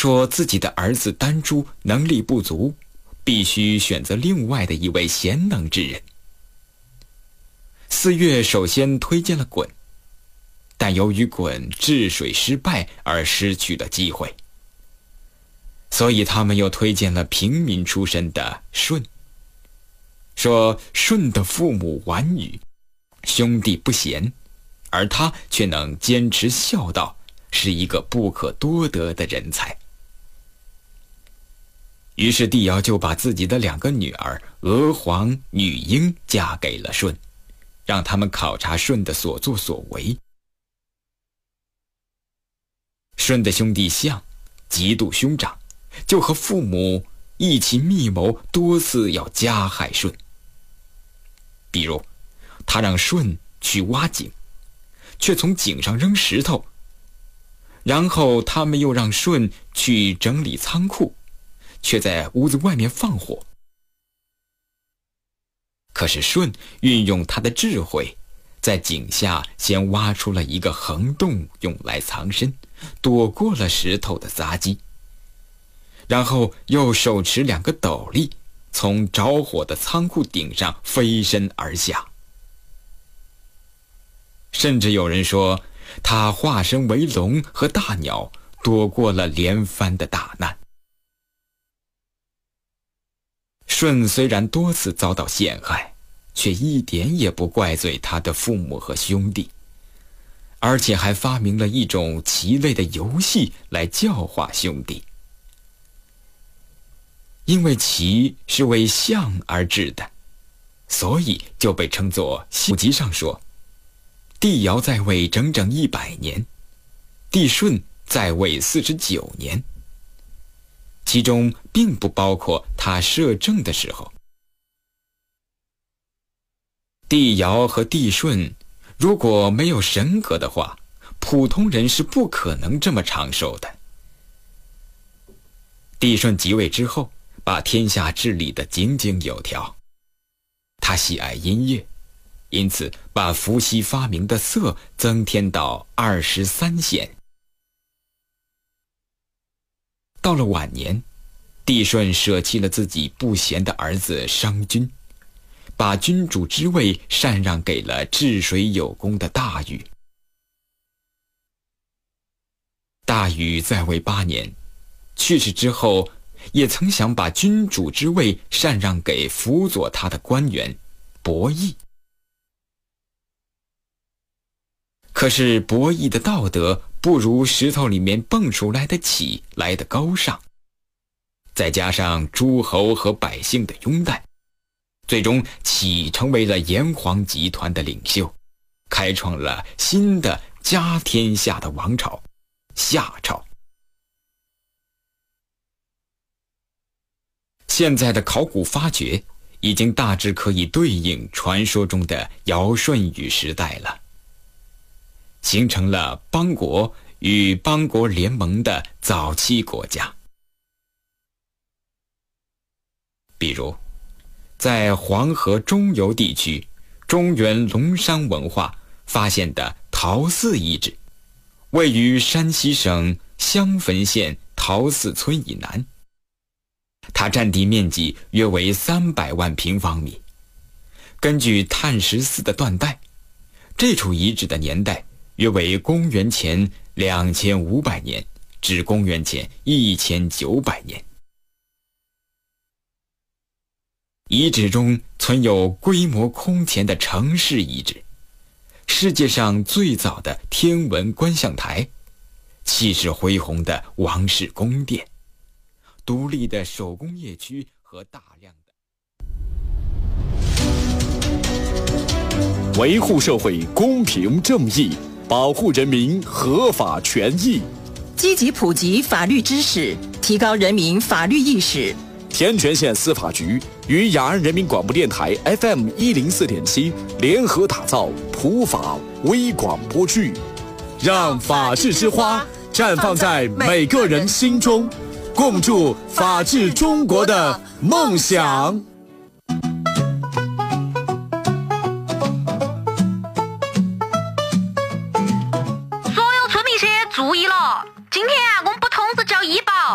说自己的儿子丹珠能力不足，必须选择另外的一位贤能之人。4月首先推荐了鲧，但由于鲧治水失败而失去了机会，所以他们又推荐了平民出身的舜，说舜的父母顽愚，兄弟不贤，而他却能坚持孝道，是一个不可多得的人才。于是帝尧就把自己的2个女儿娥皇、女英嫁给了舜，让他们考察舜的所作所为。舜的兄弟象嫉妒兄长，就和父母一起密谋，多次要加害舜。比如他让舜去挖井，却从井上扔石头，然后他们又让舜去整理仓库，却在屋子外面放火。可是舜运用他的智慧，在井下先挖出了一个横洞用来藏身，躲过了石头的砸击，然后又手持2个斗笠，从着火的仓库顶上飞身而下。甚至有人说他化身为龙和大鸟，躲过了连番的大难。舜虽然多次遭到陷害，却一点也不怪罪他的父母和兄弟，而且还发明了一种棋类的游戏来教化兄弟。因为棋是为象而制的，所以就被称作象集上说，帝尧在位整整100年，帝舜在位49年，其中并不包括他摄政的时候。帝尧和帝舜如果没有神格的话，普通人是不可能这么长寿的。帝舜即位之后，把天下治理得井井有条。他喜爱音乐，因此把伏羲发明的瑟增添到23弦。到了晚年，帝舜舍弃了自己不贤的儿子商均，把君主之位禅让给了治水有功的大禹。大禹在位8年，去世之后，也曾想把君主之位禅让给辅佐他的官员伯益。可是伯益的道德不如石头里面蹦出来的启来得高尚，再加上诸侯和百姓的拥戴，最终启成为了炎黄集团的领袖，开创了新的家天下的王朝夏朝。现在的考古发掘已经大致可以对应传说中的尧舜禹时代了，形成了邦国与邦国联盟的早期国家。比如在黄河中游地区中原龙山文化发现的陶寺遗址，位于山西省襄汾县陶寺村以南，它占地面积约为300万平方米。根据碳14的断代，这处遗址的年代约为公元前2500年至公元前1900年。遗址中存有规模空前的城市遗址，世界上最早的天文观象台，气势恢宏的王室宫殿，独立的手工业区和大量的维护社会公平正义，保护人民合法权益， 积极普及法律知识，提高人民法律意识。 天全县司法局与雅安人民广播电台 FM104.7 联合打造普法微广播剧，让法治之花绽放在每个人心中，共筑法治中国的梦想。